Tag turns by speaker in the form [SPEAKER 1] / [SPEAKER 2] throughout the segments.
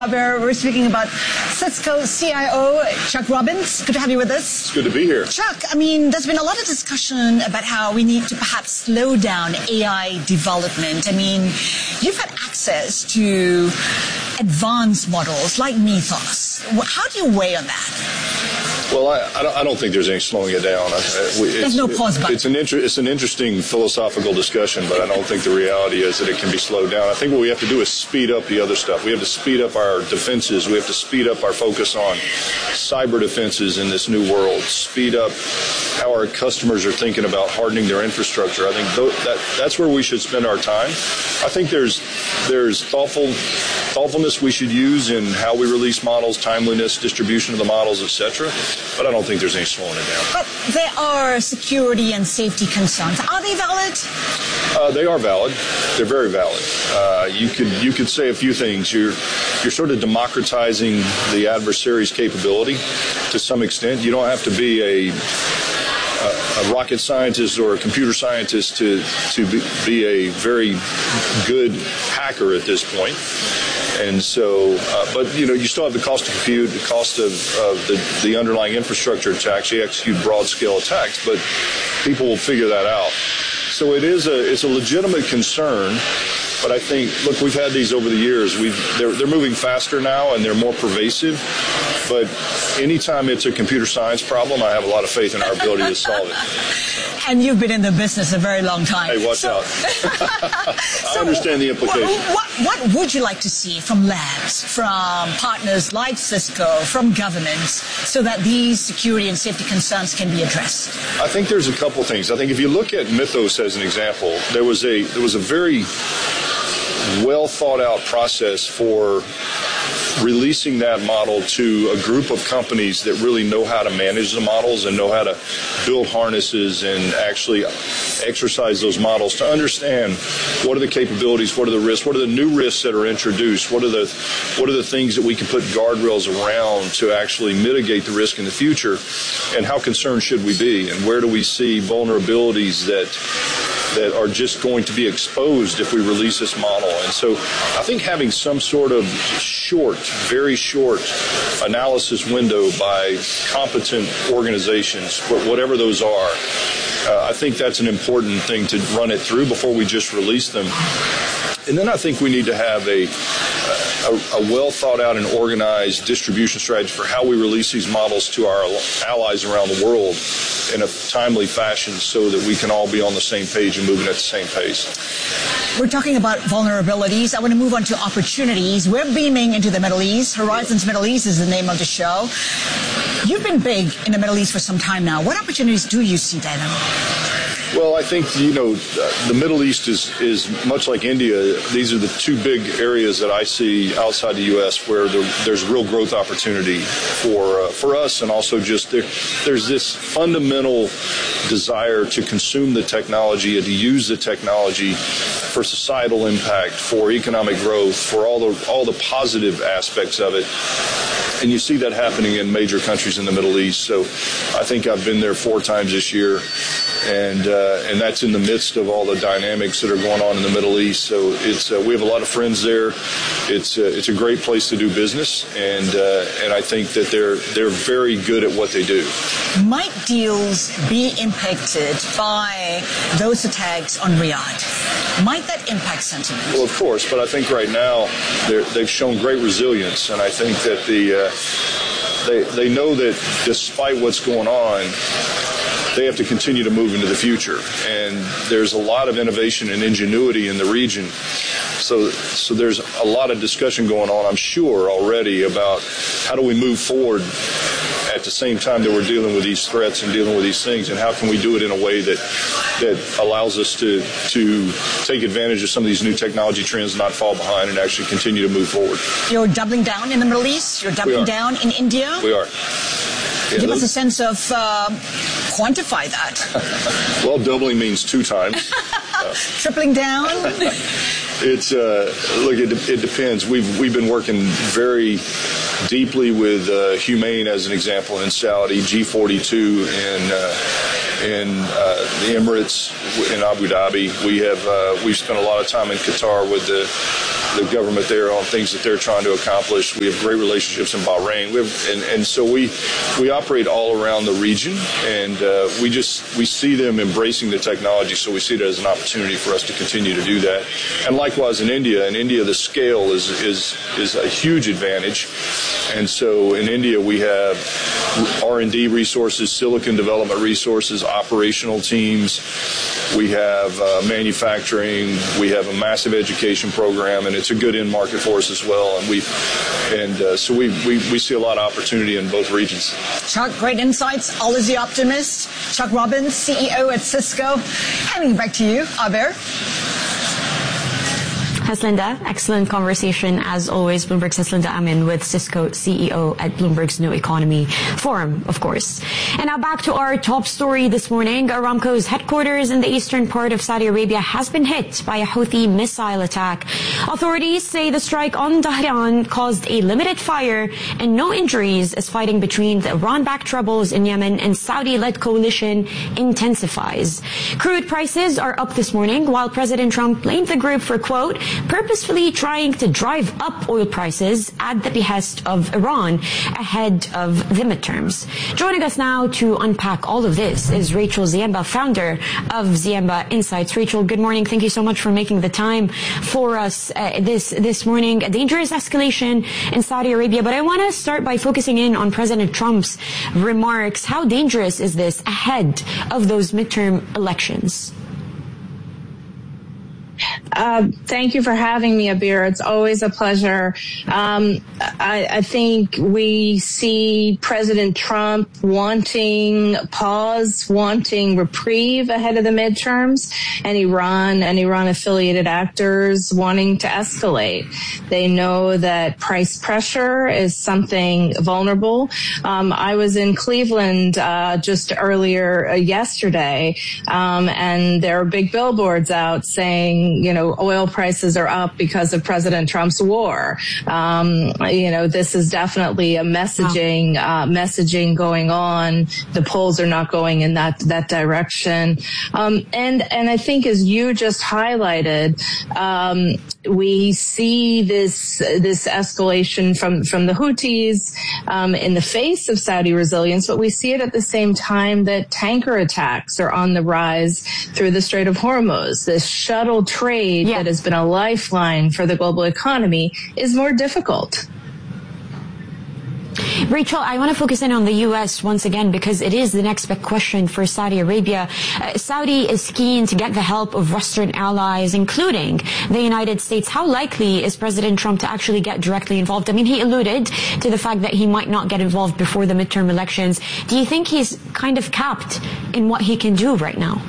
[SPEAKER 1] We're speaking about Cisco CIO Chuck Robbins. Good to have you with us.
[SPEAKER 2] It's good to be here.
[SPEAKER 1] Chuck, there's been a lot of discussion about how we need to perhaps slow down AI development. You've had access to advanced models like Mythos. How do you weigh on that?
[SPEAKER 2] Well, I don't think there's any slowing it down.
[SPEAKER 1] There's no pause button.
[SPEAKER 2] It's an interesting philosophical discussion, but I don't think the reality is that it can be slowed down. I think what we have to do is speed up the other stuff. We have to speed up our defenses. We have to speed up our focus on cyber defenses in this new world. Speed up how our customers are thinking about hardening their infrastructure. I think that's where we should spend our time. I think there's thoughtfulness we should use in how we release models, timeliness, distribution of the models, etc. But I don't think there's any slowing it down.
[SPEAKER 1] But there are security and safety concerns. Are they valid?
[SPEAKER 2] They are valid. They're very valid. You could say a few things. You're sort of democratizing the adversary's capability to some extent. You don't have to be a rocket scientist or a computer scientist to be a very good hacker at this point. And so, but you still have the cost of compute, the cost of the underlying infrastructure to actually execute broad-scale attacks. But people will figure that out. So it's a legitimate concern. But I think, look, we've had these over the years. They're moving faster now and they're more pervasive. But anytime it's a computer science problem, I have a lot of faith in our ability to solve it.
[SPEAKER 1] And you've been in the business a very long time.
[SPEAKER 2] Hey, watch out. I understand the implications.
[SPEAKER 1] What would you like to see from labs, from partners like Cisco, from governments, so that these security and safety concerns can be addressed?
[SPEAKER 2] I think there's a couple things. I think if you look at Mythos as an example, there was a very well thought out process for releasing that model to a group of companies that really know how to manage the models and know how to build harnesses and actually exercise those models to understand what are the capabilities, what are the risks, what are the new risks that are introduced, what are the things that we can put guardrails around to actually mitigate the risk in the future, and how concerned should we be, and where do we see vulnerabilities that are just going to be exposed if we release this model. And so I think having some sort of very short analysis window by competent organizations, whatever those are, I think that's an important thing to run it through before we just release them. And then I think we need to have a well thought out and organized distribution strategy for how we release these models to our allies around the world in a timely fashion so that we can all be on the same page and moving at the same pace.
[SPEAKER 1] We're talking about vulnerabilities. I want to move on to opportunities. We're beaming into the Middle East. Horizons Middle East is the name of the show. You've been big in the Middle East for some time now. What opportunities do you see there?
[SPEAKER 2] Well, I think, the Middle East is much like India. These are the two big areas that I see outside the U.S. where there's real growth opportunity for us, and also just there's this fundamental desire to consume the technology and to use the technology for societal impact, for economic growth, for all the positive aspects of it. And you see that happening in major countries in the Middle East. So I think I've been there 4 times this year, and that's in the midst of all the dynamics that are going on in the Middle East. So we have a lot of friends there. It's a great place to do business, and I think that they're very good at what they do.
[SPEAKER 1] Might deals be impacted by those attacks on Riyadh? Might that impact sentiment?
[SPEAKER 2] Well, of course, but I think right now they've shown great resilience, and I think that they know that despite what's going on, they have to continue to move into the future. And there's a lot of innovation and ingenuity in the region. So there's a lot of discussion going on, I'm sure, already about how do we move forward at the same time that we're dealing with these threats and dealing with these things, and how can we do it in a way that allows us to take advantage of some of these new technology trends, not fall behind, and actually continue to move forward.
[SPEAKER 1] You're doubling down in the Middle East? You're doubling down in India?
[SPEAKER 2] We are. Yeah,
[SPEAKER 1] give us a sense of quantify that.
[SPEAKER 2] Well, doubling means 2 times.
[SPEAKER 1] Tripling down?
[SPEAKER 2] It's look. It depends. We've been working very deeply with Humane as an example in Saudi, G42 in the Emirates, in Abu Dhabi. We've spent a lot of time in Qatar with the government there on things that they're trying to accomplish. We have great relationships in Bahrain. And so we operate all around the region, and we see them embracing the technology, so we see it as an opportunity for us to continue to do that. And likewise in India. In India, the scale is a huge advantage. And so in India, we have R&D resources, silicon development resources, operational teams. We have manufacturing. We have a massive education program, and it's a good end market for us as well. And so we see a lot of opportunity in both regions.
[SPEAKER 1] Chuck, great insights. Always the optimist. Chuck Robbins, CEO at Cisco. Handing it back to you, Aber.
[SPEAKER 3] Haslinda, excellent conversation as always. Bloomberg's Haslinda Amin with Cisco CEO at Bloomberg's New Economy Forum, of course. And now back to our top story this morning. Aramco's headquarters in the eastern part of Saudi Arabia has been hit by a Houthi missile attack. Authorities say the strike on Dhahran caused a limited fire and no injuries as fighting between the Iran-backed rebels in Yemen and Saudi-led coalition intensifies. Crude prices are up this morning while President Trump blamed the group for, quote, purposefully trying to drive up oil prices at the behest of Iran ahead of the midterms. Joining us now to unpack all of this is Rachel Ziemba, founder of Ziemba Insights. Rachel, good morning. Thank you so much for making the time for us this morning. A dangerous escalation in Saudi Arabia, but I want to start by focusing in on President Trump's remarks. How dangerous is this ahead of those midterm elections?
[SPEAKER 4] Thank you for having me, Abir. It's always a pleasure. I think we see President Trump wanting pause, wanting reprieve ahead of the midterms, and Iran-affiliated actors wanting to escalate. They know that price pressure is something vulnerable. I was in Cleveland just earlier yesterday, and there are big billboards out saying, oil prices are up because of President Trump's war. This is definitely a messaging going on. The polls are not going in that direction. And I think, as you just highlighted, we see this escalation from the Houthis in the face of Saudi resilience, but we see it at the same time that tanker attacks are on the rise through the Strait of Hormuz. This shuttle trade that has been a lifeline for the global economy is more difficult.
[SPEAKER 3] Rachel, I want to focus in on the U.S. once again because it is the next big question for Saudi Arabia. Saudi is keen to get the help of Western allies, including the United States. How likely is President Trump to actually get directly involved? I mean, he alluded to the fact that he might not get involved before the midterm elections. Do you think he's kind of capped in what he can do right now?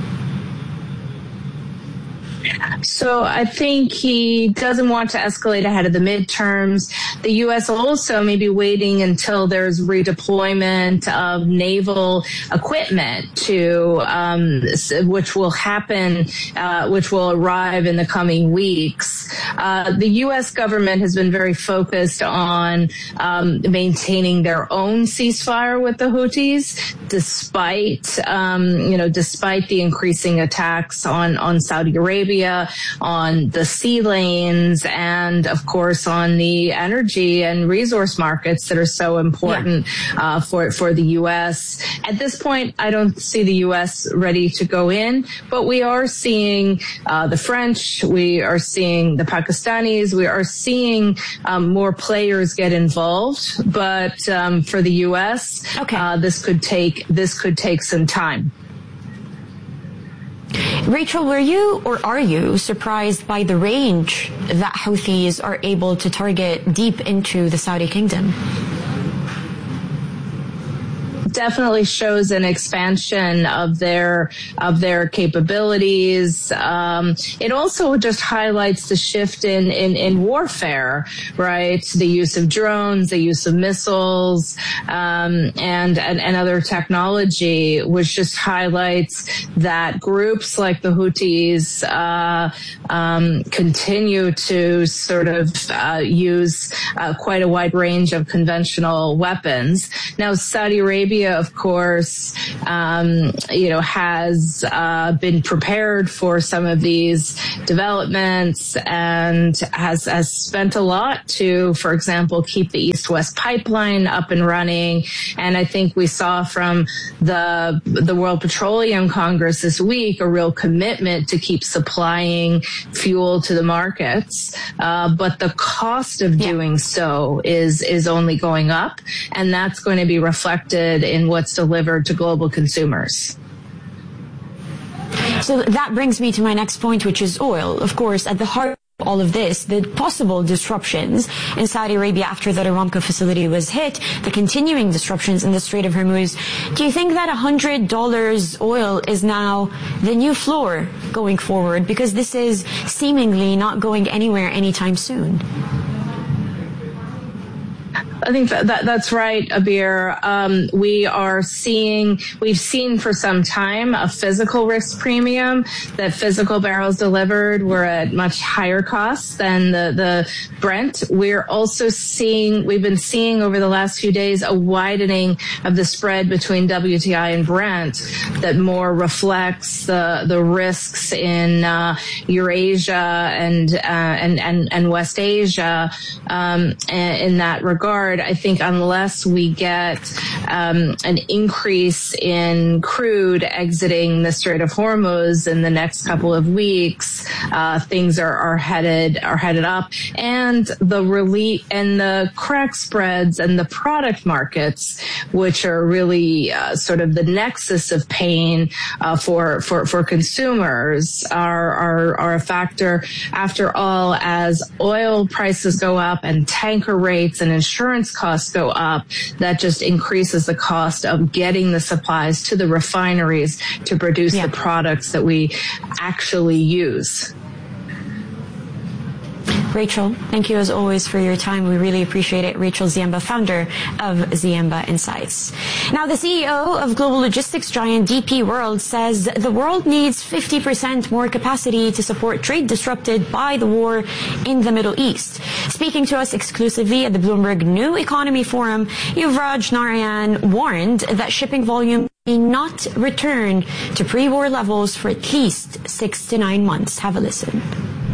[SPEAKER 4] So I think he doesn't want to escalate ahead of the midterms. The U.S. also may be waiting until there's redeployment of naval equipment which will happen, which will arrive in the coming weeks. The U.S. government has been very focused on maintaining their own ceasefire with the Houthis, despite the increasing attacks on Saudi Arabia, on the sea lanes, and of course on the energy and resource markets that are so important for the U.S. At this point, I don't see the U.S. ready to go in, but we are seeing the French, we are seeing the Pakistanis, we are seeing more players get involved. But for the U.S., this could take some time.
[SPEAKER 3] Rachel, were you or are you surprised by the range that Houthis are able to target deep into the Saudi kingdom?
[SPEAKER 4] Definitely shows an expansion of their capabilities. It also just highlights the shift in warfare, right? The use of drones, the use of missiles, and other technology, which just highlights that groups like the Houthis continue to sort of use quite a wide range of conventional weapons. Now, Saudi Arabia Arabia, of course, has been prepared for some of these developments and has spent a lot to, for example, keep the East-West pipeline up and running. And I think we saw from the World Petroleum Congress this week a real commitment to keep supplying fuel to the markets. But the cost of doing so is only going up, and that's going to be reflected in what's delivered to global consumers.
[SPEAKER 3] So that brings me to my next point, which is oil. Of course, at the heart of all of this, the possible disruptions in Saudi Arabia after that Aramco facility was hit, the continuing disruptions in the Strait of Hormuz. Do you think that $100 oil is now the new floor going forward? Because this is seemingly not going anywhere anytime soon.
[SPEAKER 4] I think that's right, Abir. We've seen for some time a physical risk premium, that physical barrels delivered were at much higher costs than the Brent. We've been seeing over the last few days a widening of the spread between WTI and Brent that more reflects the risks in Eurasia and West Asia in that regard. I think unless we get an increase in crude exiting the Strait of Hormuz in the next couple of weeks, things are headed up, and the crack spreads and the product markets, which are really sort of the nexus of pain for consumers, are a factor. After all, as oil prices go up and tanker rates and insurance costs go up, that just increases the cost of getting the supplies to the refineries to produce the products that we actually use.
[SPEAKER 3] Rachel, thank you as always for your time. We really appreciate it. Rachel Ziemba, founder of Ziemba Insights. Now, the CEO of global logistics giant DP World says the world needs 50% more capacity to support trade disrupted by the war in the Middle East. Speaking to us exclusively at the Bloomberg New Economy Forum, Yuvraj Narayan warned that shipping volume may not return to pre-war levels for at least 6 to 9 months. Have a listen.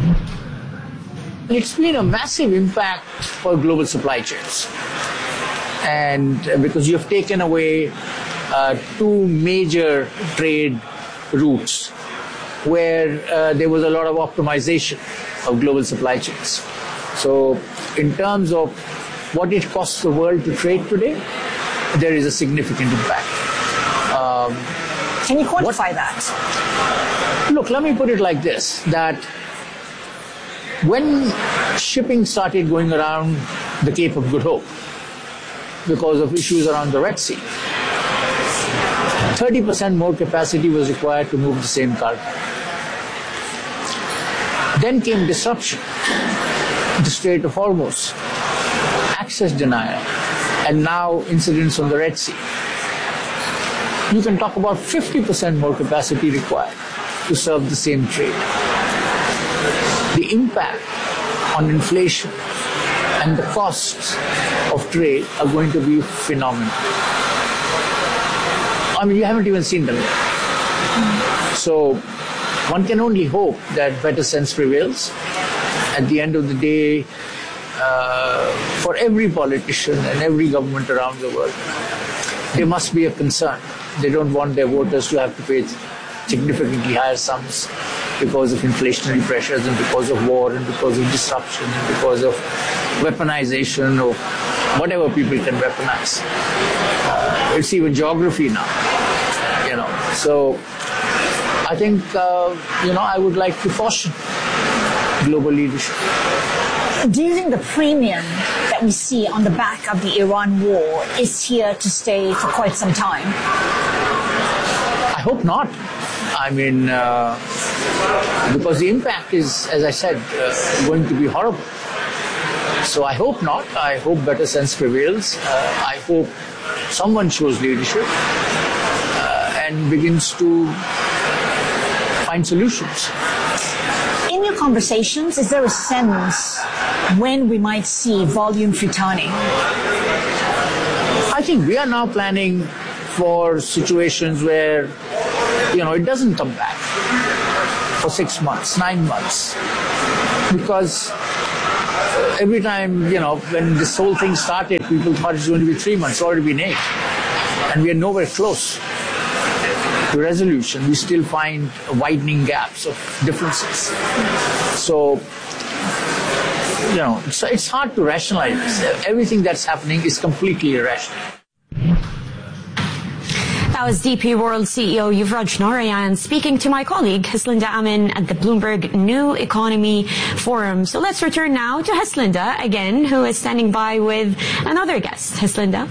[SPEAKER 5] It's been a massive impact for global supply chains. And because you've taken away two major trade routes where there was a lot of optimization of global supply chains. So in terms of what it costs the world to trade today, there is a significant impact.
[SPEAKER 1] Can you quantify that?
[SPEAKER 5] Look, let me put it like this, that when shipping started going around the Cape of Good Hope because of issues around the Red Sea, 30% more capacity was required to move the same cargo. Then came disruption, the Strait of Hormuz, access denial, and now incidents on the Red Sea. You can talk about 50% more capacity required to serve the same trade. The impact on inflation and the costs of trade are going to be phenomenal. I mean, you haven't even seen them yet. So one can only hope that better sense prevails. At the end of the day, for every politician and every government around the world, there must be a concern. They don't want their voters to have to pay significantly higher sums because of inflationary pressures and because of war and because of disruption and because of weaponization or whatever people can weaponize. It's even geography now, So I think, I would like to caution global leadership.
[SPEAKER 1] Do you think the premium that we see on the back of the Iran war is here to stay for quite some time?
[SPEAKER 5] I hope not. I mean, because the impact is, as I said, going to be horrible. So I hope not. I hope better sense prevails. I hope someone shows leadership and begins to find solutions.
[SPEAKER 1] In your conversations, is there a sense when we might see volumes returning?
[SPEAKER 5] I think we are now planning for situations where, it doesn't come back for 6 months, 9 months. Because every time, when this whole thing started, people thought it's going to be 3 months, it's already been 8. And we are nowhere close to resolution. We still find widening gaps of differences. So, it's hard to rationalize. Everything that's happening is completely irrational.
[SPEAKER 3] That was DP World CEO Yuvraj Narayan speaking to my colleague Hislinda Amin at the Bloomberg New Economy Forum. So let's return now to Hislinda again, who is standing by with another guest. Hislinda.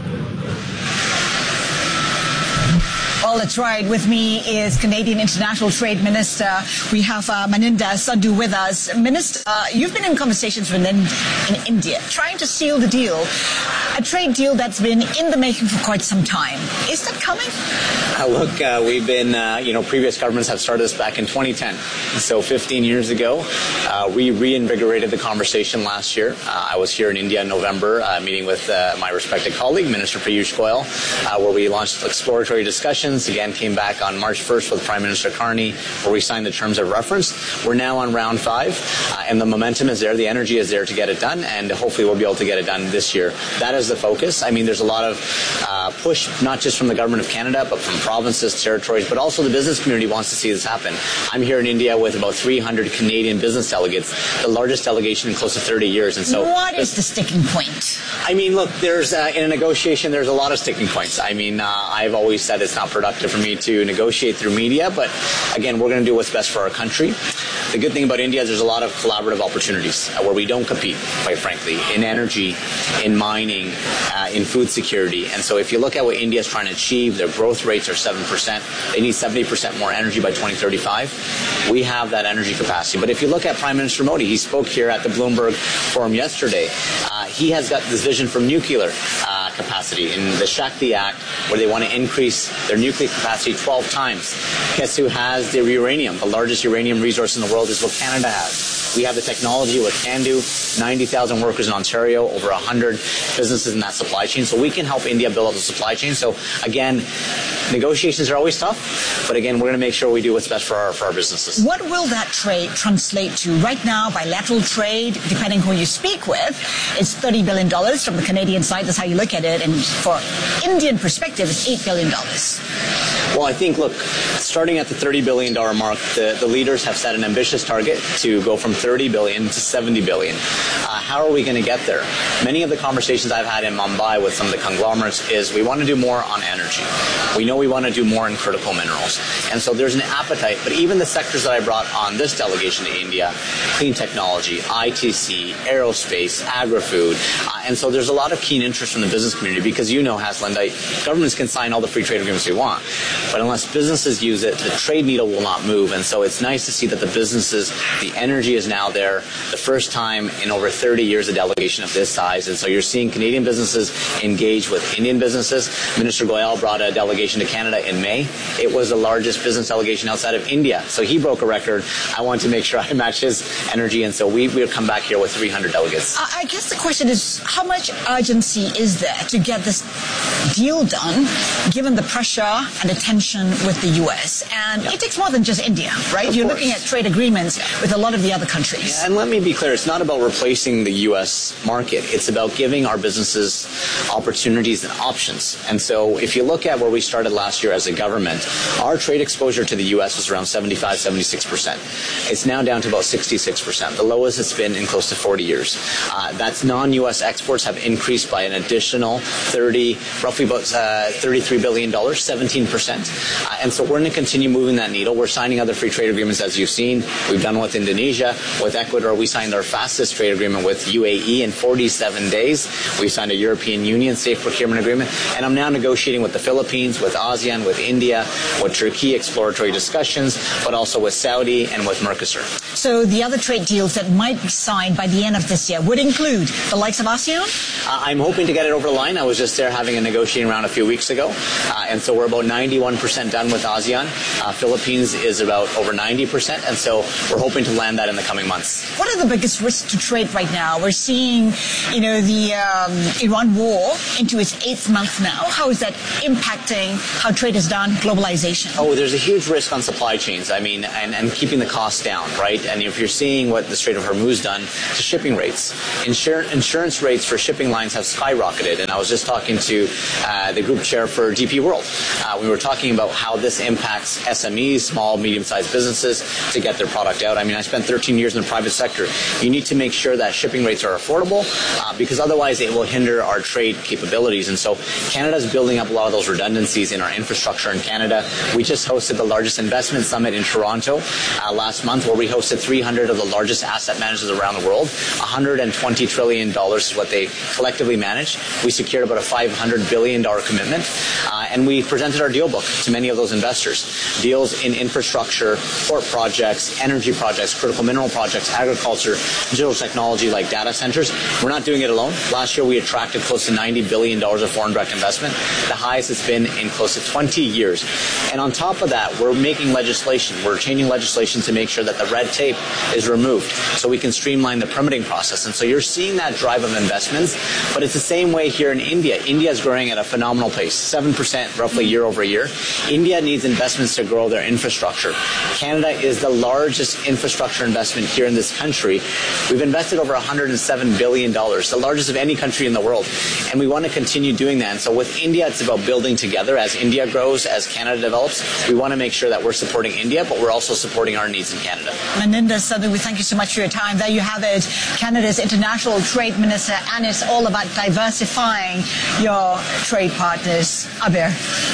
[SPEAKER 1] Well, that's right. With me is Canadian International Trade Minister. We have Maninda Sandhu with us. Minister, you've been in conversations with in India, trying to seal the deal, a trade deal that's been in the making for quite some time. Is that coming?
[SPEAKER 6] Look, we've been, previous governments have started this back in 2010. So 15 years ago, we reinvigorated the conversation last year. I was here in India in November, meeting with my respected colleague, Minister Piyush Goyal, where we launched exploratory discussions. Again, came back on March 1st with Prime Minister Carney, where we signed the terms of reference. We're now on round 5, and the momentum is there, the energy is there to get it done, and hopefully we'll be able to get it done this year. That is the focus. I mean, there's a lot of push, not just from the Government of Canada, but from provinces, territories, but also the business community wants to see this happen. I'm here in India with about 300 Canadian business delegates, the largest delegation in close to 30 years. And so,
[SPEAKER 1] what is the sticking point?
[SPEAKER 6] I mean, look, there's in a negotiation, there's a lot of sticking points. I mean, I've always said it's not productive for me to negotiate through media, but again, we're going to do what's best for our country. The good thing about India is there's a lot of collaborative opportunities where we don't compete, quite frankly, in energy, in mining, in food security. And so if you look at what India is trying to achieve, their growth rates are 7%. They need 70% more energy by 2035. We have that energy capacity. But if you look at Prime Minister Modi, he spoke here at the Bloomberg Forum yesterday. He has got this vision for nuclear capacity in the Shakti Act, where they want to increase their nuclear capacity 12 times. Guess who has the uranium? The largest uranium resource in the world is what Canada has. We have the technology with CANDU, 90,000 workers in Ontario, over 100 businesses in that supply chain. So we can help India build up the supply chain. So again, negotiations are always tough, but again, we're going to make sure we do what's best for our businesses.
[SPEAKER 1] What will that trade translate to? Right now, bilateral trade, depending who you speak with, is $30 billion from the Canadian side. That's how you look at it. And for Indian perspective, it's $8 billion.
[SPEAKER 6] Well, I think, look, starting at the $30 billion mark, the leaders have set an ambitious target to go from $30 billion to $70 billion. How are we going to get there? Many of the conversations I've had in Mumbai with some of the conglomerates is we want to do more on energy. We know we want to do more in critical minerals. And so there's an appetite, but even the sectors that I brought on this delegation to India, clean technology, ITC, aerospace, agri-food, and so there's a lot of keen interest from the business community because Hislinda, governments can sign all the free trade agreements they want, but unless businesses use it, the trade needle will not move. And so it's nice to see that the businesses, the energy is now there, the first time in over 30 years a delegation of this size. And so you're seeing Canadian businesses engage with Indian businesses. Minister Goyal brought a delegation to Canada in May. It was the largest business delegation outside of India. So he broke a record. I want to make sure I match his energy. And so we'll come back here with 300 delegates.
[SPEAKER 1] I guess the question is, how much urgency is there to get this deal done, given the pressure and the tension with the U.S.? And it takes more than just India, right? You're looking at trade agreements with a lot of the other countries.
[SPEAKER 6] Yeah, and let me be clear, it's not about replacing the U.S. market. It's about giving our businesses opportunities and options. And so if you look at where we started last year as a government, our trade exposure to the U.S. was around 75, 76%. It's now down to about 66%, the lowest it's been in close to 40 years. That's non-U.S. exports have increased by an additional roughly about $33 billion, 17%. And so we're going to continue moving that needle. We're signing other free trade agreements, as you've seen. We've done with Indonesia, with Ecuador. We signed our fastest trade agreement with UAE in 47 days. We signed a European Union safe procurement agreement. And I'm now negotiating with the Philippines, with ASEAN, with India, with Turkey, exploratory discussions, but also with Saudi and with Mercosur.
[SPEAKER 1] So the other trade deals that might be signed by the end of this year would include the likes of ASEAN?
[SPEAKER 6] I'm hoping to get it over the line. I was just there having a negotiating round a few weeks ago. And so we're about 91% done with ASEAN. Philippines is about over 90%. And so we're hoping to land that in the coming months.
[SPEAKER 1] What are the biggest risks to trade right now? now. We're seeing, the Iran war into its 8th month now. How is that impacting how trade is done, globalization?
[SPEAKER 6] Oh, there's a huge risk on supply chains. I mean, and keeping the costs down, right? And if you're seeing what the Strait of Hormuz done to shipping rates, insurance rates for shipping lines have skyrocketed. And I was just talking to the group chair for DP World. We were talking about how this impacts SMEs, small, medium-sized businesses, to get their product out. I mean, I spent 13 years in the private sector. You need to make sure that shipping rates are affordable because otherwise it will hinder our trade capabilities. And so Canada's building up a lot of those redundancies in our infrastructure in Canada. We just hosted the largest investment summit in Toronto last month, where we hosted 300 of the largest asset managers around the world. $120 trillion is what they collectively manage. We secured about a $500 billion commitment. And we presented our deal book to many of those investors. Deals in infrastructure, port projects, energy projects, critical mineral projects, agriculture, digital technology like data centers. We're not doing it alone. Last year we attracted close to $90 billion of foreign direct investment, the highest it's been in close to 20 years. And on top of that, we're making legislation. We're changing legislation to make sure that the red tape is removed so we can streamline the permitting process. And so you're seeing that drive of investments, but it's the same way here in India. India is growing at a phenomenal pace, 7% roughly year over year. India needs investments to grow their infrastructure. Canada is the largest infrastructure investment here in this country. We've invested over $107 billion, the largest of any country in the world. And we want to continue doing that. And so with India, it's about building together. As India grows, as Canada develops, we want to make sure that we're supporting India, but we're also supporting our needs in Canada.
[SPEAKER 1] Maninder Sandhu, we thank you so much for your time. There you have it. Canada's International Trade Minister, and it's all about diversifying your trade partners. Abir.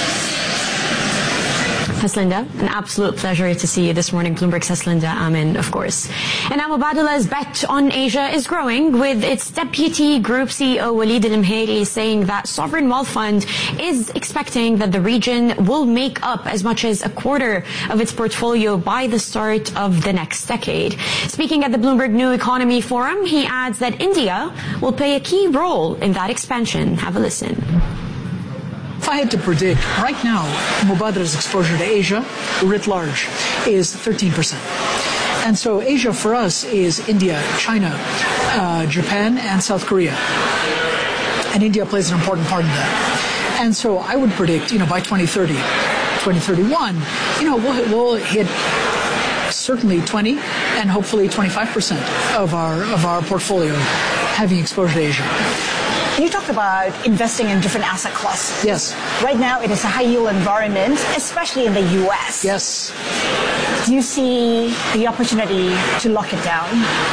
[SPEAKER 3] Haslinda, an absolute pleasure to see you this morning. Bloomberg's Haslinda Amin, of course. And now Mubadala's bet on Asia is growing, with its deputy group CEO Walid Al-Mhairi saying that Sovereign Wealth Fund is expecting that the region will make up as much as a quarter of its portfolio by the start of the next decade. Speaking at the Bloomberg New Economy Forum, he adds that India will play a key role in that expansion. Have a listen.
[SPEAKER 7] If I had to predict, right now, Mubadala's exposure to Asia, writ large, is 13%. And so Asia for us is India, China, Japan, and South Korea. And India plays an important part in that. And so I would predict, by 2030, 2031, we'll hit certainly 20 and hopefully 25% of our portfolio having exposure to Asia.
[SPEAKER 1] You talked about investing in different asset classes.
[SPEAKER 7] Yes.
[SPEAKER 1] Right now, it is a high-yield environment, especially in the U.S.
[SPEAKER 7] Yes.
[SPEAKER 1] Do you see the opportunity to lock it down?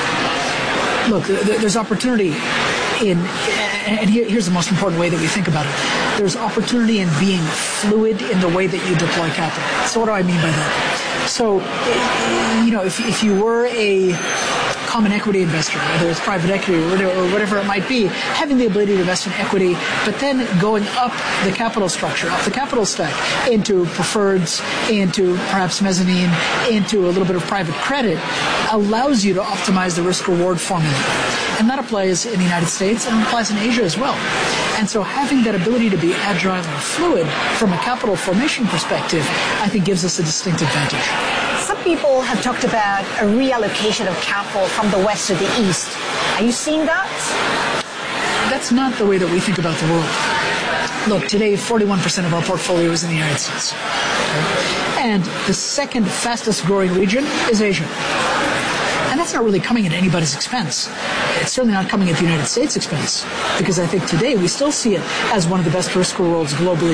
[SPEAKER 7] Look, there's opportunity and here's the most important way that we think about it. There's opportunity in being fluid in the way that you deploy capital. So what do I mean by that? So, if you were a common equity investor, whether it's private equity or whatever it might be, having the ability to invest in equity, but then going up the capital structure, up the capital stack, into preferreds, into perhaps mezzanine, into a little bit of private credit, allows you to optimize the risk-reward formula. And that applies in the United States and applies in Asia as well. And so having that ability to be agile and fluid from a capital formation perspective, I think gives us a distinct advantage.
[SPEAKER 1] Some people have talked about a reallocation of capital from the west to the east. Are you seeing that?
[SPEAKER 7] That's not the way that we think about the world. Look, today 41% of our portfolio is in the United States. And the second fastest growing region is Asia. And that's not really coming at anybody's expense. It's certainly not coming at the United States' expense, because I think today we still see it as one of the best risk rewards globally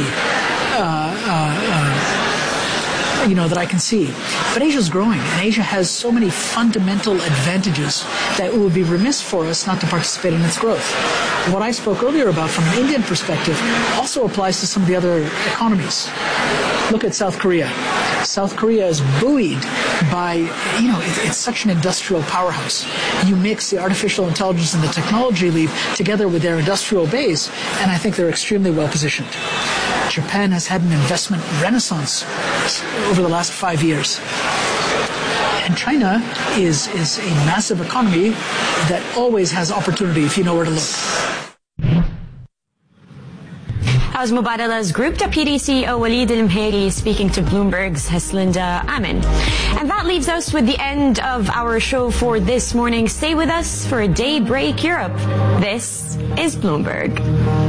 [SPEAKER 7] that I can see. But Asia's growing, and Asia has so many fundamental advantages that it would be remiss for us not to participate in its growth. What I spoke earlier about from an Indian perspective also applies to some of the other economies. Look at South Korea. South Korea is buoyed by, it's such an industrial powerhouse. You mix the artificial intelligence and the technology leap together with their industrial base, and I think they're extremely well positioned. Japan has had an investment renaissance over the last 5 years. And China is a massive economy that always has opportunity if you know where to look.
[SPEAKER 3] That was Mubadala's Group Deputy CEO Walid Al-Mheri speaking to Bloomberg's Heslinda Amin. And that leaves us with the end of our show for this morning. Stay with us for Daybreak Europe. This is Bloomberg.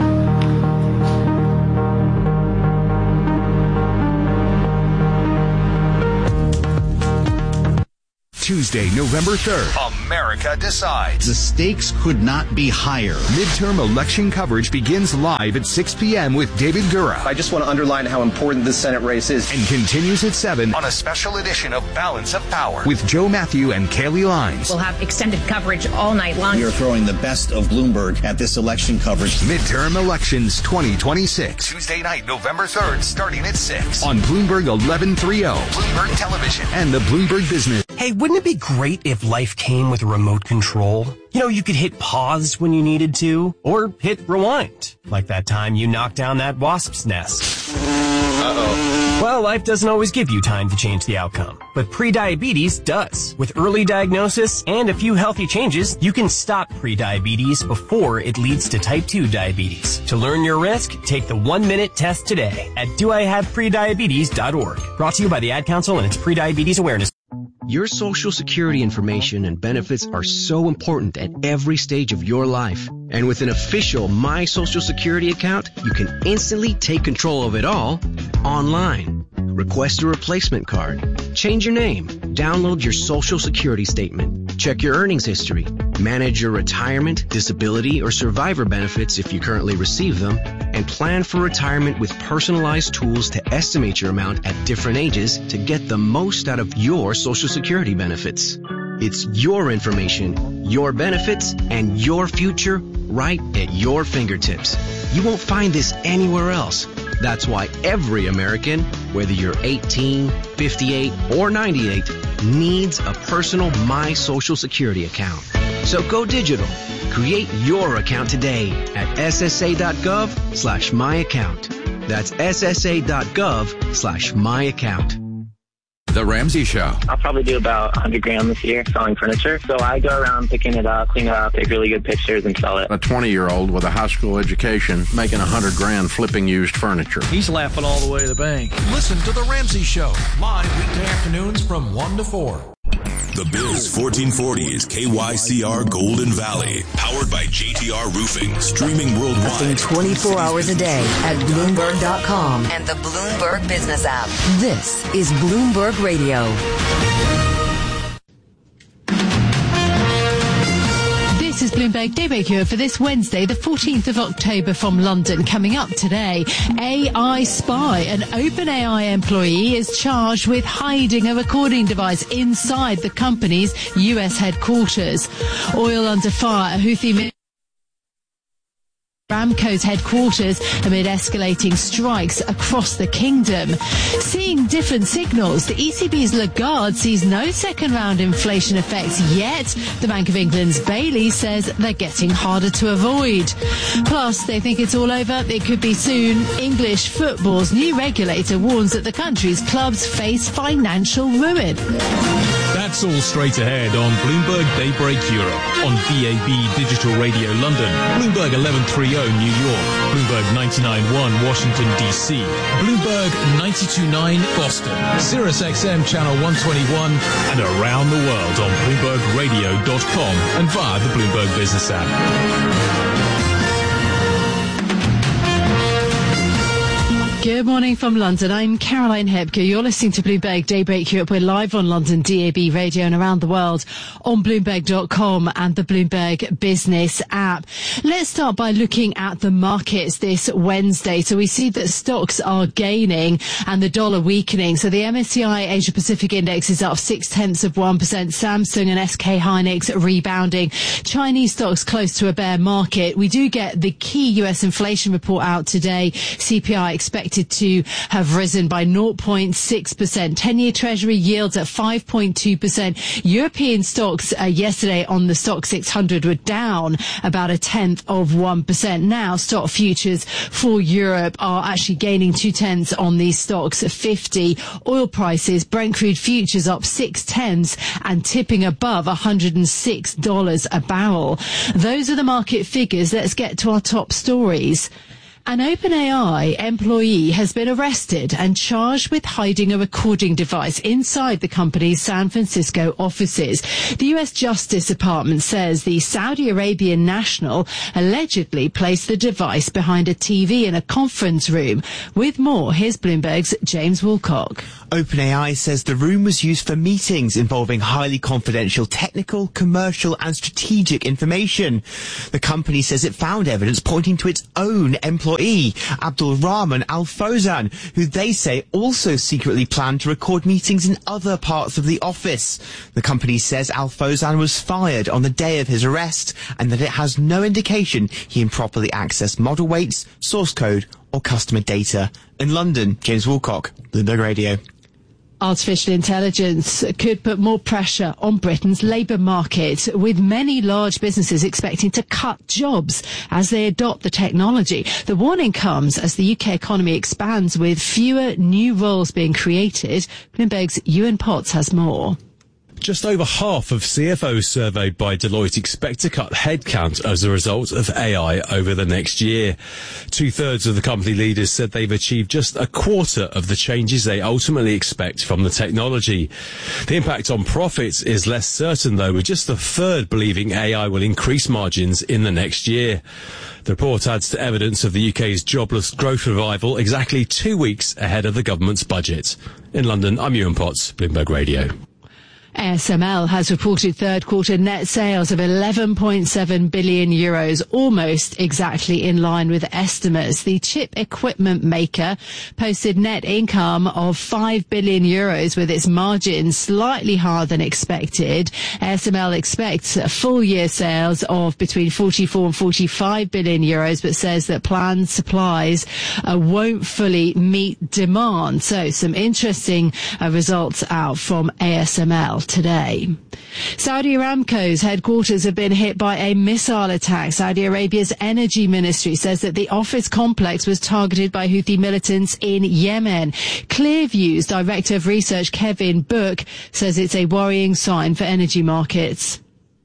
[SPEAKER 8] Tuesday, November 3rd, America decides.
[SPEAKER 9] The stakes could not be higher.
[SPEAKER 8] Midterm election coverage begins live at 6 p.m. with David Gura.
[SPEAKER 10] I just want to underline how important this Senate race is.
[SPEAKER 8] And continues at 7 on a special edition of Balance of Power with Joe Matthew and Kaylee Lines.
[SPEAKER 11] We'll have extended coverage all night long.
[SPEAKER 9] We are throwing the best of Bloomberg at this election coverage.
[SPEAKER 8] Midterm Elections 2026. Tuesday night, November 3rd, starting at 6 on Bloomberg 1130, Bloomberg Television, and the Bloomberg Business.
[SPEAKER 12] Hey, wouldn't it be great if life came with a remote control? You know, you could hit pause when you needed to, or hit rewind, like that time you knocked down that wasp's nest. Uh-oh. Well, life doesn't always give you time to change the outcome, but prediabetes does. With early diagnosis and a few healthy changes, you can stop prediabetes before it leads to type 2 diabetes. To learn your risk, take the 1-minute test today at doihaveprediabetes.org. Brought to you by the Ad Council and its Prediabetes Awareness.
[SPEAKER 13] Your Social Security information and benefits are so important at every stage of your life. And with an official My Social Security account, you can instantly take control of it all online. Request a replacement card, change your name, download your Social Security statement, check your earnings history, manage your retirement, disability, or survivor benefits if you currently receive them, and plan for retirement with personalized tools to estimate your amount at different ages to get the most out of your Social Security benefits. It's your information, your benefits, and your future right at your fingertips. You won't find this anywhere else. That's why every American, whether you're 18, 58, or 98, needs a personal My Social Security account. So go digital. Create your account today at ssa.gov/myaccount. That's ssa.gov/myaccount.
[SPEAKER 8] The Ramsey Show.
[SPEAKER 14] I'll probably do about 100 grand this year selling furniture. So I go around picking it up, clean it up, take really good pictures, and sell it.
[SPEAKER 15] A 20-year-old with a high school education making 100 grand flipping used furniture.
[SPEAKER 16] He's laughing all the way to the bank.
[SPEAKER 17] Listen to The Ramsey Show, live weekday afternoons from 1 to 4.
[SPEAKER 18] The Biz 1440 is KYCR Golden Valley, powered by JTR Roofing, streaming worldwide.
[SPEAKER 19] 24 hours a day at Bloomberg.com and the Bloomberg Business app. This is Bloomberg Radio.
[SPEAKER 20] This is Bloomberg Daybreak Europe for this Wednesday, the 14th of October from London. Coming up today, AI spy. An OpenAI employee is charged with hiding a recording device inside the company's US headquarters. Oil under fire. A Houthi Aramco's headquarters amid escalating strikes across the kingdom. Seeing different signals, the ECB's Lagarde sees no second-round inflation effects yet. The Bank of England's Bailey says they're getting harder to avoid. Plus, they think it's all over. It could be soon. English football's new regulator warns that the country's clubs face financial ruin.
[SPEAKER 21] That's all straight ahead on Bloomberg Daybreak Europe, on DAB Digital Radio London, Bloomberg 1130 New York, Bloomberg 99.1 Washington DC, Bloomberg 92.9 Boston, Sirius XM Channel 121, and around the world on BloombergRadio.com and via the Bloomberg Business app.
[SPEAKER 20] Good morning from London. I'm Caroline Hebke. You're listening to Bloomberg Daybreak Europe. We're live on London DAB radio and around the world on Bloomberg.com and the Bloomberg Business app. Let's start by looking at the markets this Wednesday. So we see that stocks are gaining and the dollar weakening. So the MSCI Asia Pacific Index is up 0.6%. Samsung and SK Hynix rebounding. Chinese stocks close to a bear market. We do get the key US inflation report out today. CPI expected to have risen by 0.6%. 10-year Treasury yields at 5.2%. European stocks yesterday on the Stock 600 were down about 0.1%. Now stock futures for Europe are actually gaining 0.2 on these stocks 50. Oil prices, Brent crude futures up 0.6 and tipping above $106 a barrel. Those are the market figures. Let's get to our top stories. An OpenAI employee has been arrested and charged with hiding a recording device inside the company's San Francisco offices. The U.S. Justice Department says the Saudi Arabian national allegedly placed the device behind a TV in a conference room. With more, here's Bloomberg's James Woolcock.
[SPEAKER 2] OpenAI says the room was used for meetings involving highly confidential technical, commercial and strategic information. The company says it found evidence pointing to its own employee, Abdul Rahman Al Fawzan, who they say also secretly planned to record meetings in other parts of the office. The company says Al Fawzan was fired on the day of his arrest and that it has no indication he improperly accessed model weights, source code or customer data. In London, James Woolcock, Bloomberg Radio.
[SPEAKER 20] Artificial intelligence could put more pressure on Britain's labour market, with many large businesses expecting to cut jobs as they adopt the technology. The warning comes as the UK economy expands, with fewer new roles being created. Bloomberg's Ewan Potts has more.
[SPEAKER 22] Just over half of CFOs surveyed by Deloitte expect to cut headcount as a result of AI over the next year. 2/3 of the company leaders said they've achieved just a quarter of the changes they ultimately expect from the technology. The impact on profits is less certain, though, with just a third believing AI will increase margins in the next year. The report adds to evidence of the UK's jobless growth revival exactly 2 weeks ahead of the government's budget. In London, I'm Ewan Potts, Bloomberg Radio.
[SPEAKER 20] ASML has reported third quarter net sales of 11.7 billion euros, almost exactly in line with estimates. The chip equipment maker posted net income of 5 billion euros, with its margin slightly higher than expected. ASML expects full year sales of between 44 and 45 billion euros, but says that planned supplies won't fully meet demand. So some interesting results out from ASML today. Saudi Aramco's headquarters have been hit by a missile attack. Saudi Arabia's energy ministry says that the office complex was targeted by Houthi militants in Yemen. Clearview's director of research, Kevin Book, says it's a worrying sign for energy markets.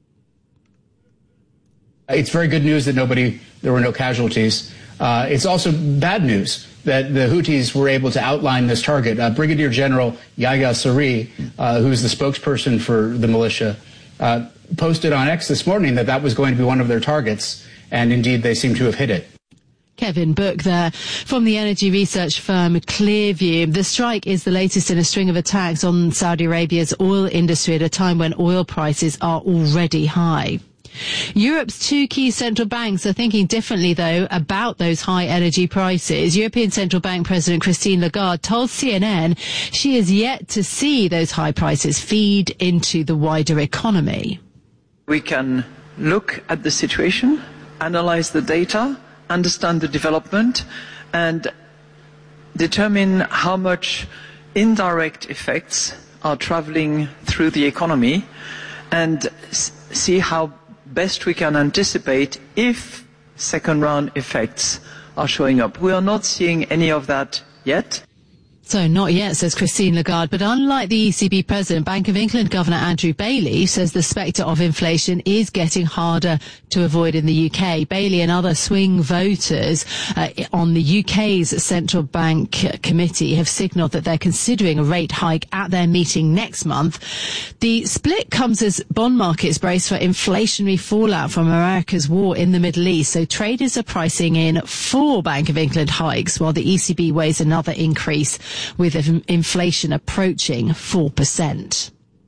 [SPEAKER 23] It's very good news that there were no casualties. It's also bad news that the Houthis were able to outline this target. Brigadier General Yahya Saree, who's the spokesperson for the militia, posted on X this morning that was going to be one of their targets, and indeed they seem to have hit it.
[SPEAKER 20] Kevin Book there from the energy research firm Clearview. The strike is the latest in a string of attacks on Saudi Arabia's oil industry at a time when oil prices are already high. Europe's two key central banks are thinking differently, though, about those high energy prices. European Central Bank President Christine Lagarde told CNN she is yet to see those high prices feed into the wider economy.
[SPEAKER 24] We can look at the situation, analyze the data, understand the development, and determine how much indirect effects are traveling through the economy, and see how best we can anticipate if second round effects are showing up. We are not seeing any of that yet.
[SPEAKER 20] So not yet, says Christine Lagarde. But unlike the ECB president, Bank of England Governor Andrew Bailey says the spectre of inflation is getting harder to avoid in the UK. Bailey and other swing voters on the UK's central bank committee have signalled that they're considering a rate hike at their meeting next month. The split comes as bond markets brace for inflationary fallout from America's war in the Middle East. So traders are pricing in 4 Bank of England hikes, while the ECB weighs another increase, with inflation approaching 4%.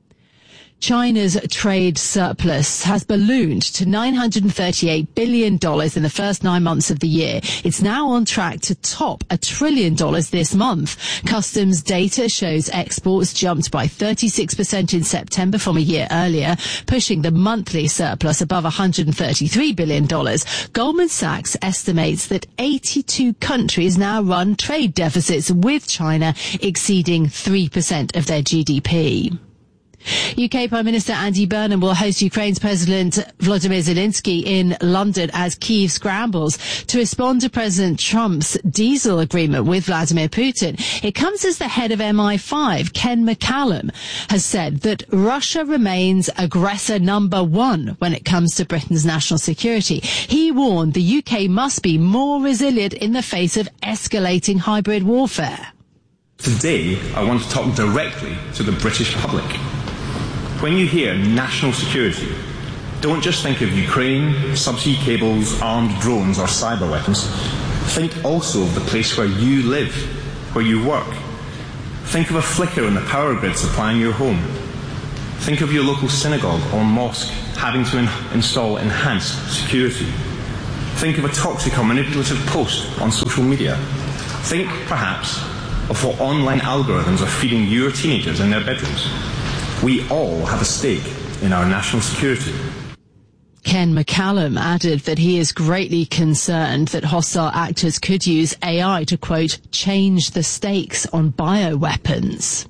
[SPEAKER 20] China's trade surplus has ballooned to $938 billion in the first 9 months of the year. It's now on track to top $1 trillion this month. Customs data shows exports jumped by 36% in September from a year earlier, pushing the monthly surplus above $133 billion. Goldman Sachs estimates that 82 countries now run trade deficits, with China exceeding 3% of their GDP. UK Prime Minister Andy Burnham will host Ukraine's President Volodymyr Zelensky in London as Kyiv scrambles to respond to President Trump's diesel agreement with Vladimir Putin. It comes as the head of MI5, Ken McCallum, has said that Russia remains aggressor number one when it comes to Britain's national security. He warned the UK must be more resilient in the face of escalating hybrid warfare.
[SPEAKER 1] Today, I want to talk directly to the British public. When you hear national security, don't just think of Ukraine, subsea cables, armed drones or cyber weapons. Think also of the place where you live, where you work. Think of a flicker in the power grid supplying your home. Think of your local synagogue or mosque having to install enhanced security. Think of a toxic or manipulative post on social media. Think, perhaps, of what online algorithms are feeding your teenagers in their bedrooms. We all have a stake in our national security.
[SPEAKER 20] Ken McCallum added that he is greatly concerned that hostile actors could use AI to, quote, change the stakes on bioweapons.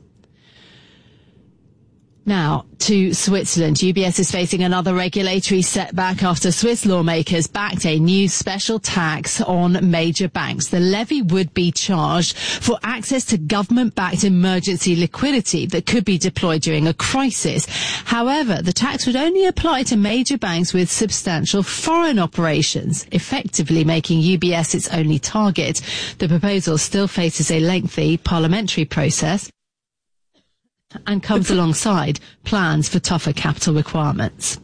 [SPEAKER 20] Now, to Switzerland. UBS is facing another regulatory setback after Swiss lawmakers backed a new special tax on major banks. The levy would be charged for access to government-backed emergency liquidity that could be deployed during a crisis. However, the tax would only apply to major banks with substantial foreign operations, effectively making UBS its only target. The proposal still faces a lengthy parliamentary process and comes alongside plans for tougher capital requirements.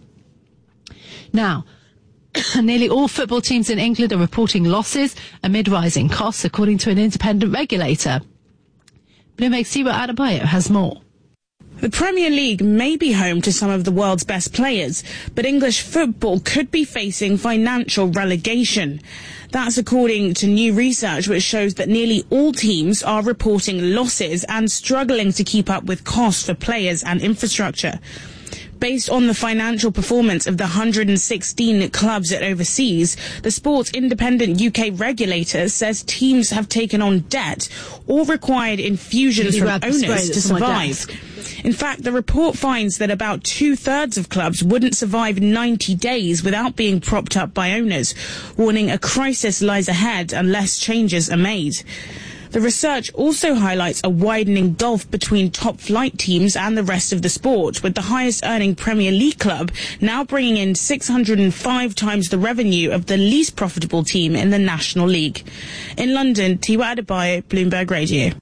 [SPEAKER 20] Now, nearly all football teams in England are reporting losses amid rising costs, according to an independent regulator. Bloomberg's Siwa Adebayo has more.
[SPEAKER 4] The Premier League may be home to some of the world's best players, but English football could be facing financial relegation. That's according to new research which shows that nearly all teams are reporting losses and struggling to keep up with costs for players and infrastructure. Based on the financial performance of the 116 clubs it oversees, the sport's independent UK regulator says teams have taken on debt or required infusions from owners to survive. In fact, the report finds that about 2/3 of clubs wouldn't survive 90 days without being propped up by owners, warning a crisis lies ahead unless changes are made. The research also highlights a widening gulf between top-flight teams and the rest of the sport, with the highest-earning Premier League club now bringing in 605 times the revenue of the least profitable team in the National League. In London, Tiwa Adebayo, Bloomberg Radio.